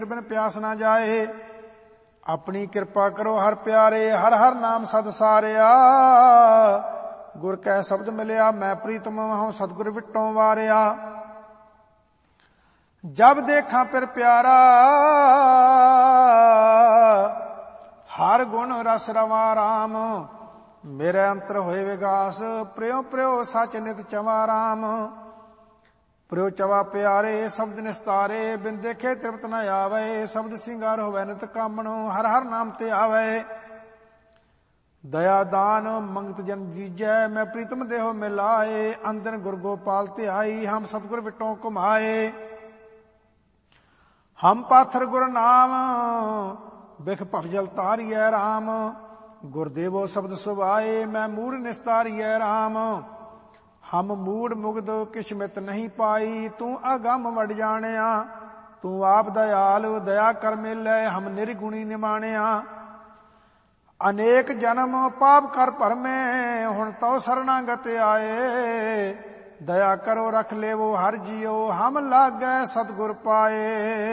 बिन प्यास ना जाए। अपनी कृपा करो हर प्यारे, हर हर नाम सद सारिया। गुर कै शब्द मिलिया मैं प्रीतम हूं, सतगुर विटों वारिया। जब देखा फिर प्यारा, हर गुण रस रवा राम। मेरे अंतर होए विगास, प्रियो प्रियो सच नित चवा राम। प्रियो चवा प्यारे शब्द निस्तारे, बिन देखे तृप्त न आवे। शब्द सिंगार होवे नित कामणो, हर हर नाम ते आवे। दया दान मंगत जन जीजै, मैं प्रीतम देहो मिलाए। अंदर गुर गोपाल ते आई, हम सतगुर विटों कुमाए। हम पाथर गुर नाम, बिख भवजल तारियै राम। गुरदेवो शब्द सुभाए, मैं मूढ़ निस्तारियै राम। हम मूढ़ मुग्ध किशमित नहीं पाई, तू अगम वड जानिया। तू आप दयाल दया कर मिलै, हम निर्गुणी निमानिया। अनेक जन्म पाप कर भरमे, हुण तो शरणागत आए। दया करो रख लेवो हर जियो, हम लागै सतगुर पाए।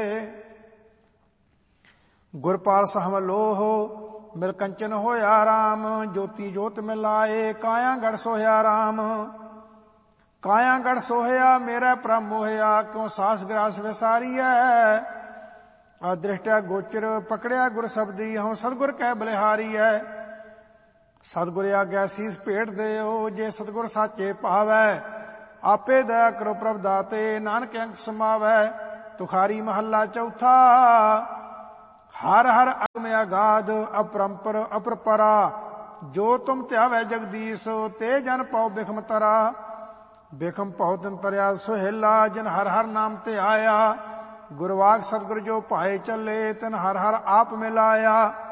गुरपाल सहम लोह मिल कंचन होया राम। ज्योति जोत मिलाए, काया गढ़ सोया राम। काया गढ़ सोहया मेरा प्रम मोहया, क्यों सास ग्रास विसारिया। अदृष्टया गोचर पकड़िया गुर शब्दी, हूं सतगुर कै बलिहारी है। सतगुर आज्ञा सीस भेट देओ, जे सतगुर साचे पावै। आपे दया करो प्रभ दाते, नानक अंक समावै। तुखारी महला चौथा। हर हर अगम अगाध, अपरंपर अपरपरा। जो तुम त्यावै जगदीश, ते जन पाओ बिखम तरा। बिखम पाओ तिन तरया सुहेला, जिन हर हर नाम ते आया। गुरवाग सतगुर जो पाए चले, तिन हर हर आप मिलाया।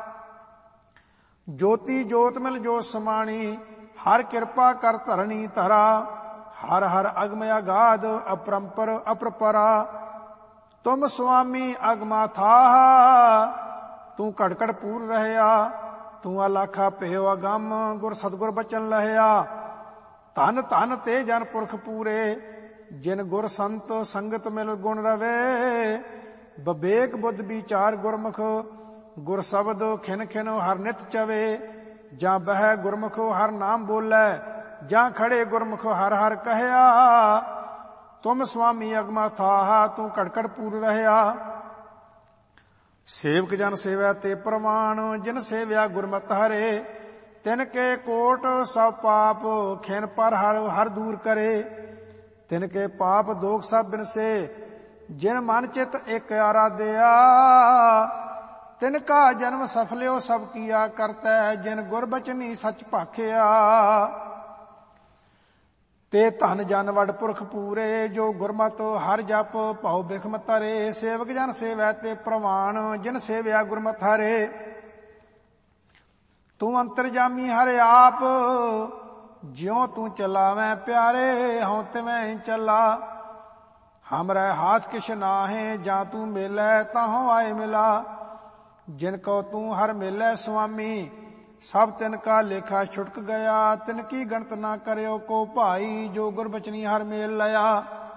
ज्योति जोत मिल जो समाणी, हर कृपा कर धरणी धरा। हर हर अगम अगाध, अपरंपर अपरपरा। तुम स्वामी अगमा थाह, तू कड़कड़ पूर रहया। तू अलाखा पेयो अगम, गुर सतगुर बचन लहया। धन धन ते जन पुरख पूरे, जिन गुर संत संगत मिल गुण रवे। बबेक बुद्ध विचार गुरमुख, गुर शब्द खिन खिन हर नित चवे। जां बह गुरमुख हर नाम बोलै, जां खड़े गुरमुख हर हर कहया। तुम स्वामी अगमा थाह, तू कड़कड़ पूर रहया। सेवक जन सेवै ते प्रमाण, जिन सेव्या गुरमत हरे। तिनके कोट सब पाप, खिन पर हर हर दूर करे। तिनके पाप दोख सब बिनसे, जिन मन चित एक आराध्या। तिनका जन्म सफल्यो सब किया करतै, जिन गुर बचनी सच भाखिया। ते धन जन वड पुरख पूरे, जो गुरमत हर जप भाव बिखम तरे। सेवक जन सेवै ते प्रवान, जिन सेव्या गुरमत हरे। तू अंतरजामी हर आप, ज्यों तू चलावै प्यारे। हूं तिवैं चला, हमरै हाथ किश नाहे। जां तू मेलै ताहों आए मिला। जिनको तू हर मेलै स्वामी, सब तिनका लेखा छुटक गया। तिनकी गणत ना करियो को भाई, जो गुर बचनी हर मेल लया।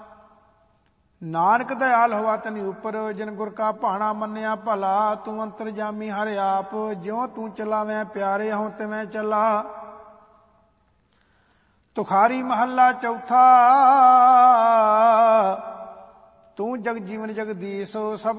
नानक दयाल होवा तनि उपर, जिन गुर का भाणा मन्निया भला। तू अंतरजामी हर आप, ज्यों तू चलावै प्यारे। हूं तिवैं चला। तुखारी महला चौथा। तू जग जीवन जगदीश, सब